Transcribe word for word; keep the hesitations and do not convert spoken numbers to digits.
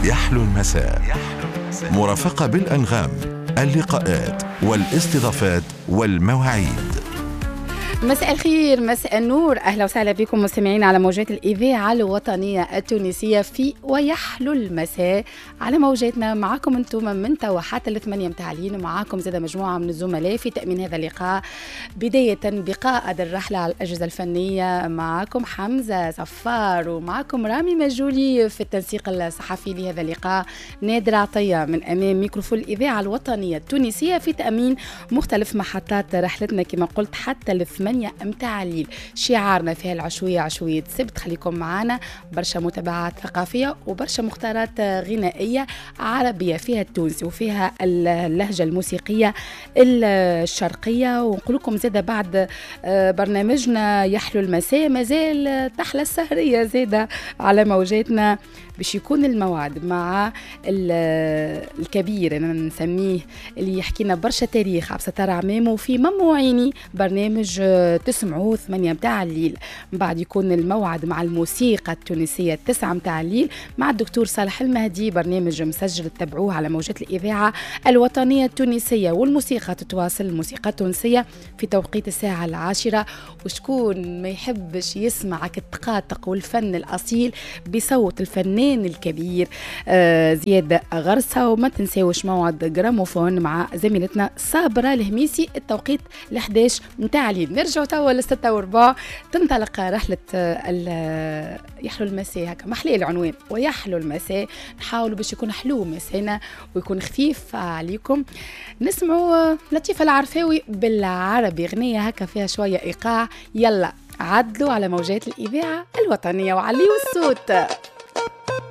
يحلو المساء، مرافقة بالأنغام، اللقاءات والاستضافات والمواعيد. مساء الخير، مساء النور، أهلا وسهلا بكم مستمعين على موجات الإذاعة الوطنية التونسية في ويحلو المساء على موجاتنا. معكم انتم من توا حتى الثمانية متاعلين، ومعاكم زادة مجموعة من الزملاء في تأمين هذا اللقاء، بداية بقائد الرحلة على الأجهزة الفنية. معكم حمزة صفار، ومعكم رامي مجولي في التنسيق الصحفي لهذا اللقاء، نادر عطية من أمام ميكروفون الإذاعة الوطنية التونسية في تأمين مختلف محطات رحلتنا كما قلت حتى الثمانية متاع الليل. شعارنا فيها العشوية عشوية سبت، خليكم معنا، برشا متابعات ثقافية وبرشا مختارات غنائية عربية فيها التونسي وفيها اللهجة الموسيقية الشرقية. ونقول لكم زادة بعد برنامجنا يحلو المساء مازال تحلى السهرية زادة على موجاتنا، باش يكون الموعد مع الكبير أنا نسميه اللي يحكينا برشا تاريخ عبد الستار عمامو في مموعيني، برنامج تسمعوه ثمانية متاع الليل. بعد يكون الموعد مع الموسيقى التونسية تسعة متاع الليل مع الدكتور صالح المهدي، برنامج مسجل تتابعوه على موجات الإذاعة الوطنية التونسية. والموسيقى تتواصل، الموسيقى التونسية في توقيت الساعة العاشرة. وشكون ما يحبش يسمعك التقاطق والفن الأصيل بصوت الفنان الكبير آه زياد غرسة. وما تنساوش موعد جراموفون مع زميلتنا صابرة الهميسي التوقيت الحداش متاع الليل. نرجع توا لستة وربع تنطلق رحلة آه يحلو المساء، هكا محلي العنوان ويحلو المساء. نحاولوا باش يكون حلو مسانا ويكون خفيف عليكم. نسمعوا لطيفة العرفاوي بالعربي، غنية هكا فيها شوية إيقاع. يلا عدلوا على موجات الإذاعة الوطنية وعليوا الصوت.